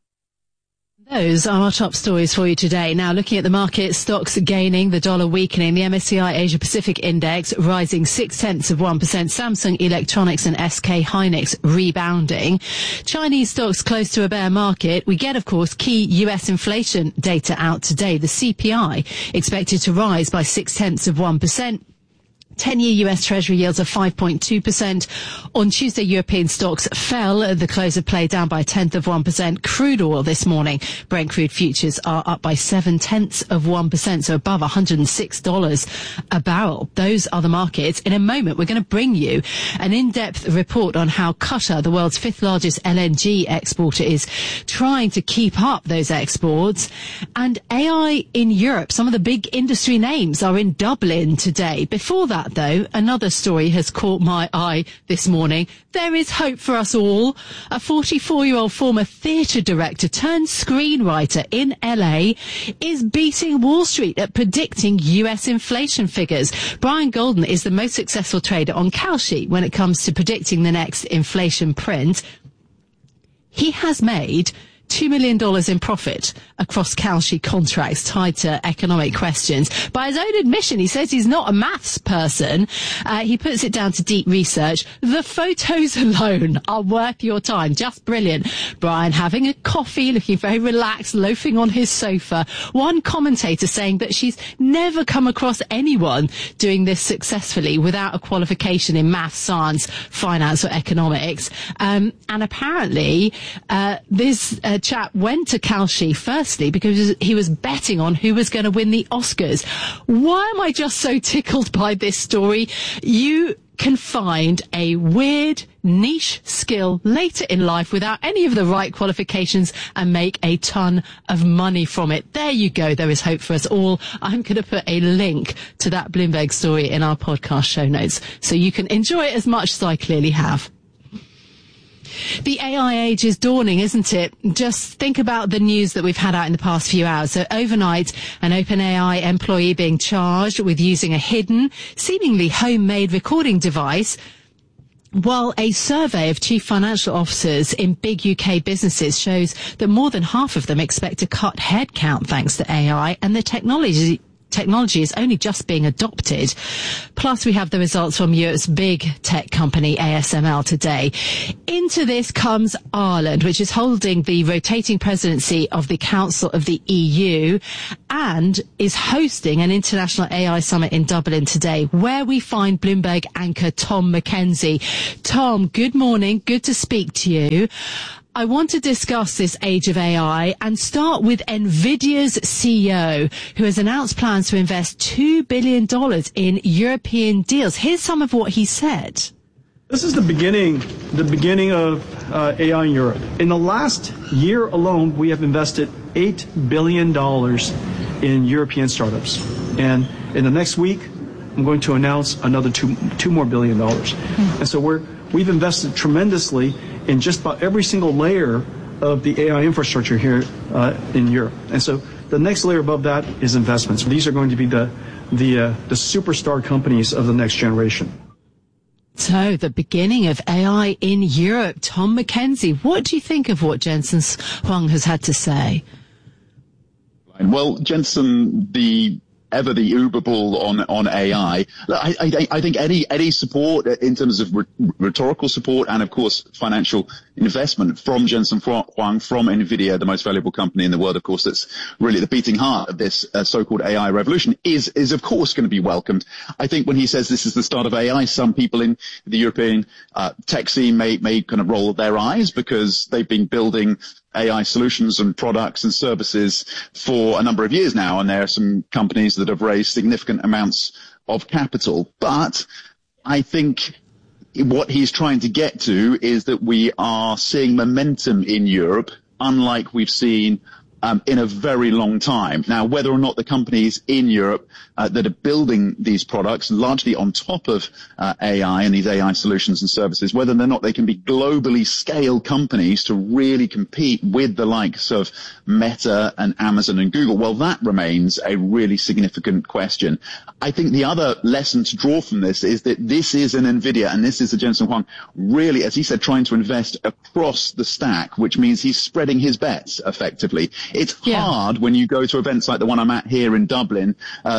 [SPEAKER 20] Those are our top stories for you today. Now, looking at the market, stocks gaining, the dollar weakening, the MSCI Asia Pacific Index rising 0.6%, Samsung Electronics and SK Hynix rebounding. Chinese stocks close to a bear market. We get, of course, key US inflation data out today. The CPI expected to rise by 0.6%. 10-year US Treasury yields of 5.2%. On Tuesday, European stocks fell at the close of play, down by 0.1%. Crude oil this morning, Brent crude futures are up by 0.7%, so above $106 a barrel. Those are the markets. In a moment, we're going to bring you an in-depth report on how Qatar, the world's fifth largest LNG exporter, is trying to keep up those exports. And AI in Europe, some of the big industry names are in Dublin today. Before that, though, another story has caught my eye this morning. There is hope for us all. A 44-year-old former theatre director turned screenwriter in LA is beating Wall Street at predicting US inflation figures. Brian Golden is the most successful trader on Kalshi when it comes to predicting the next inflation print. He has made $2 million in profit across Kalshi contracts tied to economic questions. By his own admission, he says he's not a maths person. He puts it down to deep research. The photos alone are worth your time. Just brilliant. Brian having a coffee, looking very relaxed, loafing on his sofa. One commentator saying that she's never come across anyone doing this successfully without a qualification in maths, science, finance or economics. And apparently, this chap went to Kalshi firstly because he was betting on who was going to win the Oscars. Why am I just so tickled by this story? You can find a weird niche skill later in life without any of the right qualifications and make a ton of money from it. There you go. There is hope for us all. I'm going to put a link to that Bloomberg story in our podcast show notes so you can enjoy it as much as I clearly have. The AI age is dawning, isn't it? Just think about the news that we've had out in the past few hours. So overnight, an OpenAI employee being charged with using a hidden, seemingly homemade recording device, while a survey of chief financial officers in big UK businesses shows that more than half of them expect to cut headcount thanks to AI, and the technology is only just being adopted. Plus, we have the results from Europe's big tech company ASML today. Into this comes Ireland, which is holding the rotating presidency of the Council of the EU and is hosting an international AI summit in Dublin today, where we find Bloomberg anchor Tom Mackenzie. Tom, good morning. Good to speak to you. I want to discuss this age of AI and start with NVIDIA's CEO, who has announced plans to invest $2 billion in European deals. Here's some of what he said.
[SPEAKER 3] This is the beginning of AI in Europe. In the last year alone, we have invested $8 billion in European startups. And in the next week, I'm going to announce another $2 more billion. And so we've invested tremendously in just about every single layer of the AI infrastructure here in Europe. And so the next layer above that is investments. These are going to be the superstar companies of the next generation.
[SPEAKER 20] So the beginning of AI in Europe. Tom Mackenzie, what do you think of what Jensen Huang has had to say?
[SPEAKER 5] Well, Jensen, the uber bull on AI. I think any support in terms of rhetorical support and, of course, financial investment from Jensen Huang, from NVIDIA, the most valuable company in the world, of course, that's really the beating heart of this so-called AI revolution, is of course going to be welcomed. I think when he says this is the start of AI, some people in the European tech scene may kind of roll their eyes because they've been building AI solutions and products and services for a number of years now, and there are some companies that have raised significant amounts of capital. But I think what he's trying to get to is that we are seeing momentum in Europe, unlike we've seen in a very long time. Now, whether or not the companies in Europe that are building these products, largely on top of AI and these AI solutions and services, whether or not they can be globally scaled companies to really compete with the likes of Meta and Amazon and Google, well, that remains a really significant question. I think the other lesson to draw from this is that this is an NVIDIA and this is a Jensen Huang really, as he said, trying to invest across the stack, which means he's spreading his bets effectively. It's hard when you go to events like the one I'm at here in Dublin,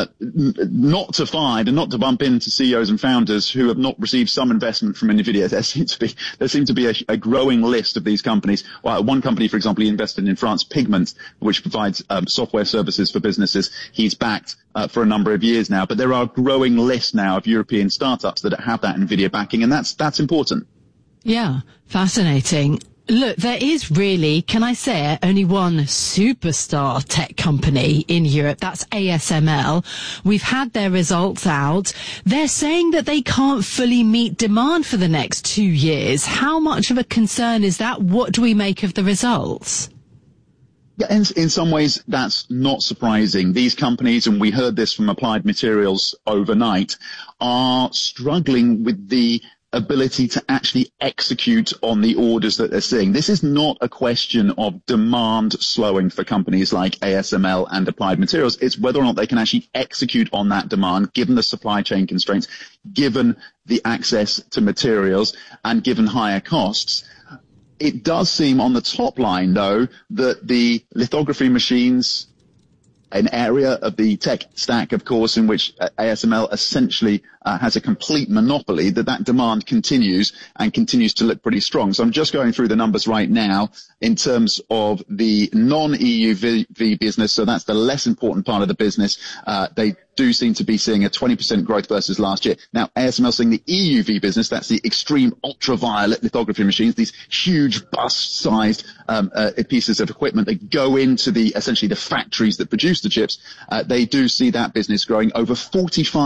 [SPEAKER 5] not to find and not to bump into CEOs and founders who have not received some investment from NVIDIA. There seems to be a growing list of these companies. Well, one company, for example, he invested in France, Pigment, which provides software services for businesses. He's backed for a number of years now, but there are a growing list now of European startups that have that NVIDIA backing, and that's important.
[SPEAKER 20] Yeah, fascinating. Look, there is really, can I say it, only one superstar tech company in Europe. That's ASML. We've had their results out. They're saying that they can't fully meet demand for the next 2 years. How much of a concern is that? What do we make of the results?
[SPEAKER 5] Yeah, in some ways, that's not surprising. These companies, and we heard this from Applied Materials overnight, are struggling with the ability to actually execute on the orders that they're seeing. This is not a question of demand slowing for companies like ASML and Applied Materials. It's whether or not they can actually execute on that demand, given the supply chain constraints, given the access to materials, and given higher costs. It does seem on the top line, though, that the lithography machines, an area of the tech stack, of course, in which ASML essentially has a complete monopoly, that demand continues and continues to look pretty strong. So I'm just going through the numbers right now in terms of the non-EUV business. So that's the less important part of the business. They do seem to be seeing a 20% growth versus last year. Now, ASML seeing the EUV business, that's the extreme ultraviolet lithography machines, these huge bust-sized pieces of equipment that go into essentially the factories that produce the chips. They do see that business growing over 45%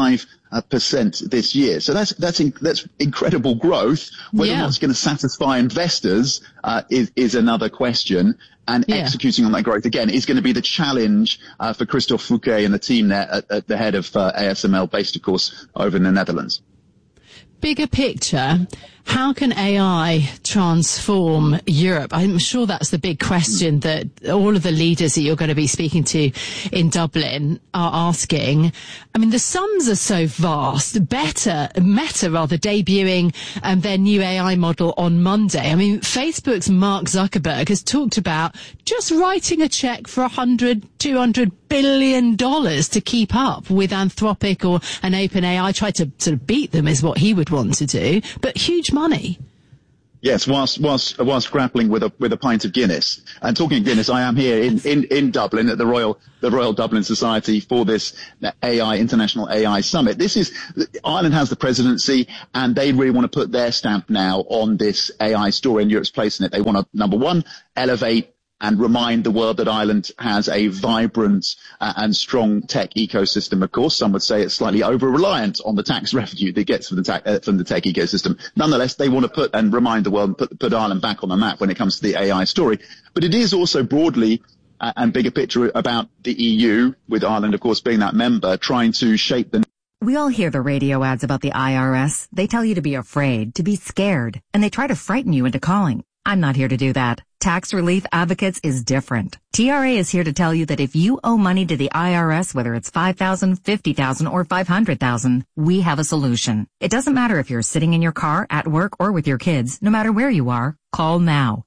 [SPEAKER 5] % this year. So that's incredible growth. Whether that's going to satisfy investors is another question. And executing on that growth, again, is going to be the challenge for Christophe Fouquet and the team there at the head of ASML, based, of course, over in the Netherlands.
[SPEAKER 20] Bigger picture, how can AI transform Europe? I'm sure that's the big question that all of the leaders that you're going to be speaking to in Dublin are asking. I mean, the sums are so vast. Meta debuting their new AI model on Monday. I mean, Facebook's Mark Zuckerberg has talked about just writing a check for $200 billion to keep up with Anthropic or an OpenAI. Try to sort of beat them is what he would want to do, but huge money.
[SPEAKER 5] Yes, whilst grappling with a pint of Guinness. And talking of Guinness, I am here in Dublin at the Royal Dublin Society for this International AI Summit. Ireland has the presidency, and they really want to put their stamp now on this AI story and Europe's place in it. They want to, number one, elevate and remind the world that Ireland has a vibrant and strong tech ecosystem. Of course, some would say it's slightly over-reliant on the tax revenue that it gets from the tech ecosystem. Nonetheless, they want to remind the world and put Ireland back on the map when it comes to the AI story. But it is also broadly and bigger picture about the EU, with Ireland, of course, being that member, trying to shape the...
[SPEAKER 6] We all hear the radio ads about the IRS. They tell you to be afraid, to be scared, and they try to frighten you into calling. I'm not here to do that. Tax Relief Advocates is different. TRA is here to tell you that if you owe money to the IRS, whether it's $5,000, $50,000, or $500,000, we have a solution. It doesn't matter if you're sitting in your car, at work, or with your kids. No matter where you are, call now.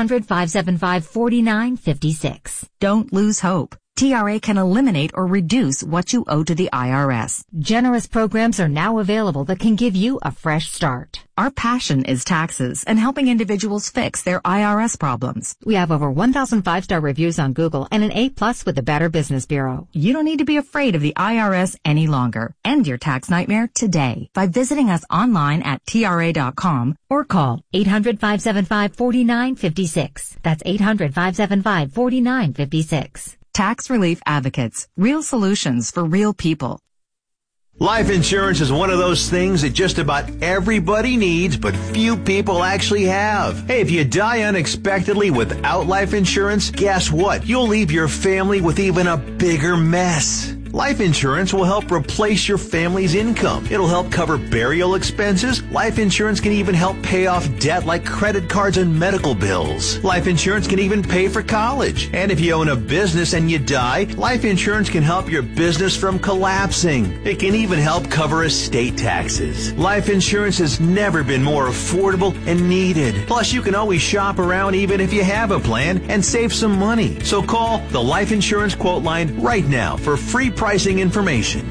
[SPEAKER 6] 800-575-4956. Don't lose hope. TRA can eliminate or reduce what you owe to the IRS. Generous programs are now available that can give you a fresh start. Our passion is taxes and helping individuals fix their IRS problems. We have over 1,000 5-star reviews on Google and an A+ with the Better Business Bureau. You don't need to be afraid of the IRS any longer. End your tax nightmare today by visiting us online at TRA.com or call 800-575-4956. That's 800-575-4956. Tax Relief Advocates. Real solutions for real people.
[SPEAKER 7] Life insurance is one of those things that just about everybody needs, but few people actually have. Hey, if you die unexpectedly without life insurance, guess what? You'll leave your family with even a bigger mess. Life insurance will help replace your family's income. It'll help cover burial expenses. Life insurance can even help pay off debt like credit cards and medical bills. Life insurance can even pay for college. And if you own a business and you die, life insurance can help your business from collapsing. It can even help cover estate taxes. Life insurance has never been more affordable and needed. Plus, you can always shop around even if you have a plan and save some money. So call the Life Insurance Quote Line right now for free pricing information.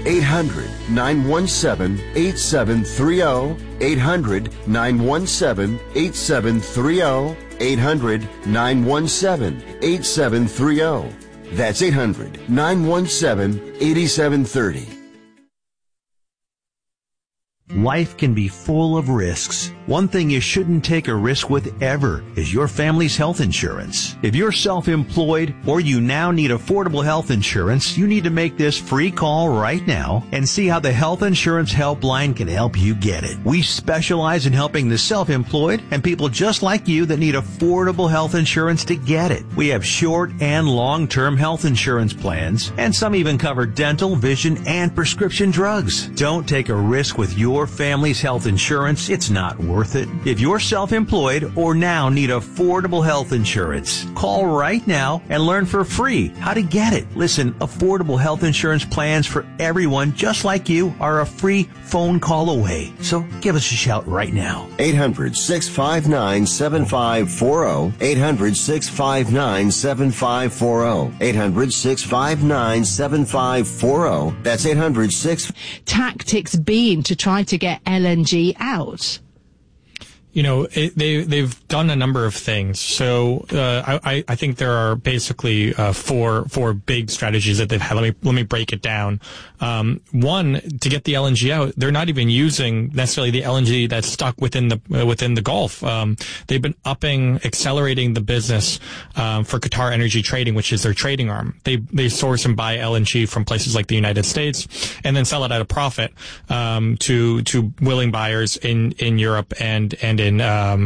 [SPEAKER 10] 800-917-8730. 800-917-8730. 800-917-8730. That's 800-917-8730.
[SPEAKER 7] Life can be full of risks. One thing you shouldn't take a risk with ever is your family's health insurance. If you're self-employed or you now need affordable health insurance, you need to make this free call right now and see how the Health Insurance Helpline can help you get it. We specialize in helping the self-employed and people just like you that need affordable health insurance to get it. We have short and long-term health insurance plans, and some even cover dental, vision, and prescription drugs. Don't take a risk with your family's health insurance. It's not worth it. If you're self-employed or now need affordable health insurance, call right now and learn for free how to get it. Listen, affordable health insurance plans for everyone just like you are a free phone call away. So give us a shout right now.
[SPEAKER 10] 800-659-7540. 800-659-7540. 800-659-7540. That's 800-6...
[SPEAKER 20] Tactics being to try to get LNG out.
[SPEAKER 9] they've done a number of things. So I think there are basically four big strategies that they've had. Let me break it down. One, to get the LNG out, they're not even using necessarily the LNG that's stuck within the Gulf. They've been accelerating the business for Qatar Energy Trading, which is their trading arm. They source and buy LNG from places like the United States and then sell it at a profit to willing buyers in Europe and in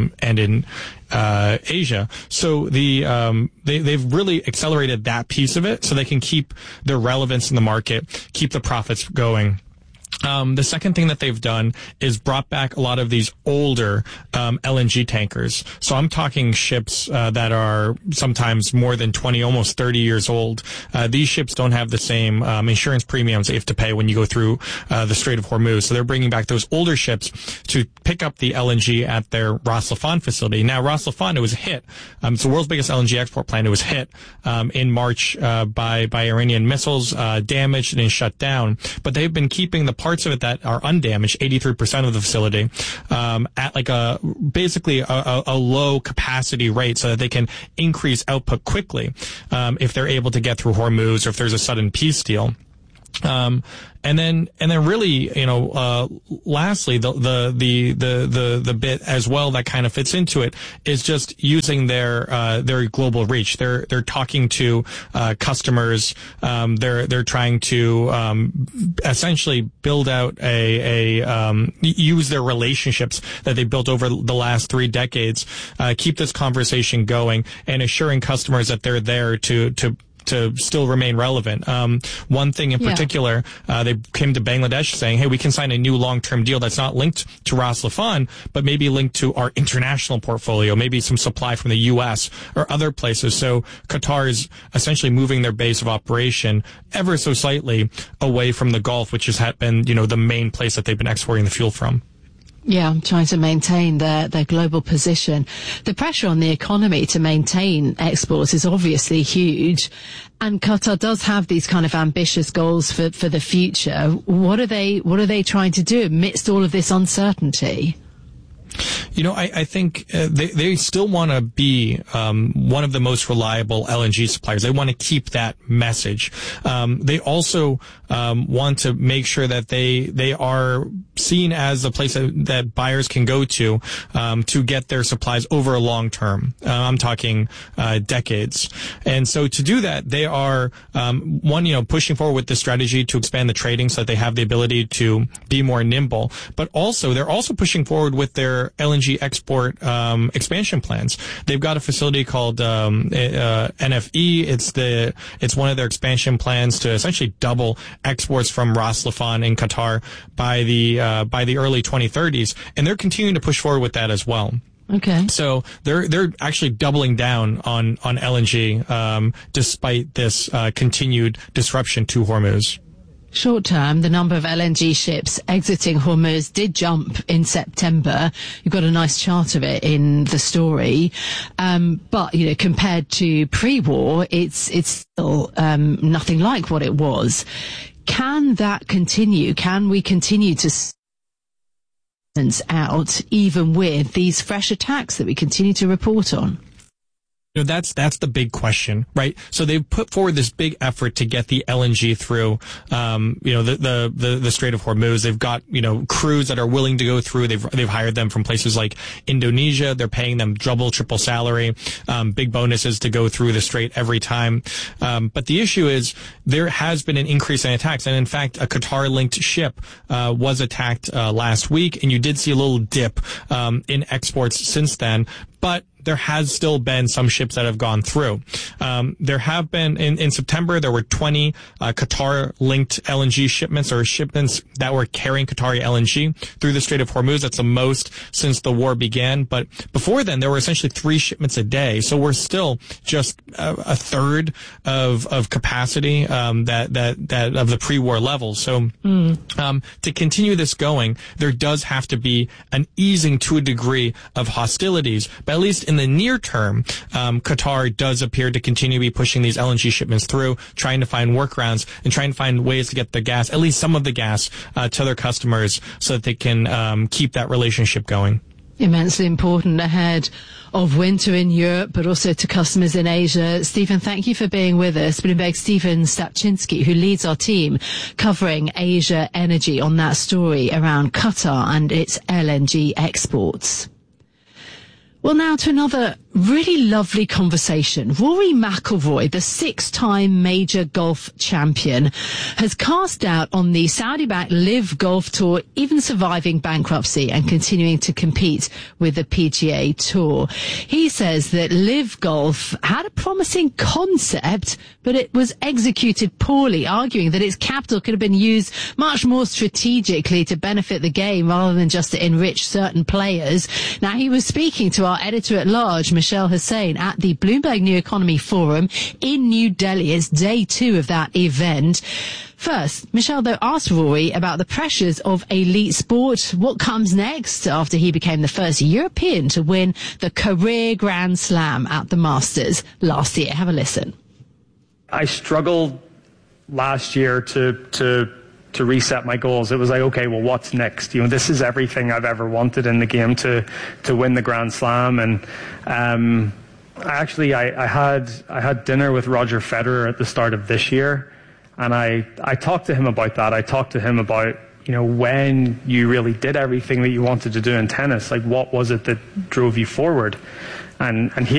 [SPEAKER 9] Asia. So they've really accelerated that piece of it so they can keep their relevance in the market, keep the profits going. The second thing that they've done is brought back a lot of these older LNG tankers. So I'm talking ships that are sometimes more than 20, almost 30 years old. These ships don't have the same insurance premiums that you have to pay when you go through the Strait of Hormuz. So they're bringing back those older ships to pick up the LNG at their Ras Laffan facility. Now, Ras Laffan, it was hit. It's the world's biggest LNG export plant. It was hit in March by Iranian missiles, damaged and shut down. But they've been keeping the parts of it that are undamaged, 83% of the facility, at like basically a low capacity rate so that they can increase output quickly if they're able to get through Hormuz or if there's a sudden peace deal. And then really, lastly, the bit as well that kind of fits into it is just using their global reach. They're talking to customers. They're trying to essentially build out use their relationships that they built over the last 3 decades, keep this conversation going, and assuring customers that they're there to still remain relevant. One thing in particular, they came to Bangladesh saying, hey, we can sign a new long-term deal that's not linked to Ras Laffan, but maybe linked to our international portfolio, maybe some supply from the U.S. or other places. So Qatar is essentially moving their base of operation ever so slightly away from the Gulf, which has been, the main place that they've been exporting the fuel from.
[SPEAKER 20] Yeah, trying to maintain their global position. The pressure on the economy to maintain exports is obviously huge. And Qatar does have these kind of ambitious goals for the future. What are they trying to do amidst all of this uncertainty?
[SPEAKER 9] I think they still want to be one of the most reliable LNG suppliers. They want to keep that message. They also want to make sure that they are seen as a place that buyers can go to get their supplies over a long term. I'm talking decades. And so to do that, they are pushing forward with the strategy to expand the trading so that they have the ability to be more nimble. But also, they're also pushing forward with their LNG export expansion plans. They've got a facility called NFE. It's one of their expansion plans to essentially double exports from Ras Laffan in Qatar by the early 2030s, and they're continuing to push forward with that as well.
[SPEAKER 20] Okay.
[SPEAKER 9] So they're actually doubling down on LNG despite this continued disruption to Hormuz.
[SPEAKER 20] Short term, the number of LNG ships exiting Hormuz did jump in September. You've got a nice chart of it in the story. But, compared to pre-war, it's still nothing like what it was. Can that continue? Can we continue to out even with these fresh attacks that we continue to report on?
[SPEAKER 9] That's the big question, right? So they've put forward this big effort to get the LNG through, the Strait of Hormuz. They've got, crews that are willing to go through. They've hired them from places like Indonesia. They're paying them double, triple salary, big bonuses to go through the Strait every time. But the issue is there has been an increase in attacks. And in fact, a Qatar-linked ship, was attacked, last week. And you did see a little dip, in exports since then. But there has still been some ships that have gone through. There have been, in September, there were 20 Qatar-linked LNG shipments or shipments that were carrying Qatari LNG through the Strait of Hormuz. That's the most since the war began. But before then, there were essentially 3 shipments a day. So we're still just a third of capacity that of the pre-war levels. So to continue this going, there does have to be an easing to a degree of hostilities. But at least in the near term, Qatar does appear to continue to be pushing these LNG shipments through, trying to find workarounds and trying to find ways to get the gas, at least some of the gas, to their customers so that they can keep that relationship going.
[SPEAKER 20] Immensely important ahead of winter in Europe, but also to customers in Asia. Stephen, thank you for being with us. Bloomberg's Stephen Stapczynski, who leads our team covering Asia energy on that story around Qatar and its LNG exports. Well, now to another really lovely conversation. Rory McIlroy, the 6-time major golf champion, has cast doubt on the Saudi-backed LIV Golf Tour even surviving bankruptcy and continuing to compete with the PGA Tour. He says that LIV Golf had a promising concept, but it was executed poorly, arguing that its capital could have been used much more strategically to benefit the game rather than just to enrich certain players. Now, he was speaking to our editor-at-large, Michelle Hussain, at the Bloomberg New Economy Forum in New Delhi. It's day 2 of that event. First, Michelle, though, asked Rory about the pressures of elite sport. What comes next after he became the first European to win the career Grand Slam at the Masters last year? Have a listen.
[SPEAKER 8] I struggled last year to reset my goals. It was like, okay, well, what's next? You know, this is everything I've ever wanted in the game, to win the Grand Slam. And I had dinner with Roger Federer at the start of this year, and I talked to him about that. I talked to him about, you know, when you really did everything that you wanted to do in tennis, like what was it that drove you forward? And he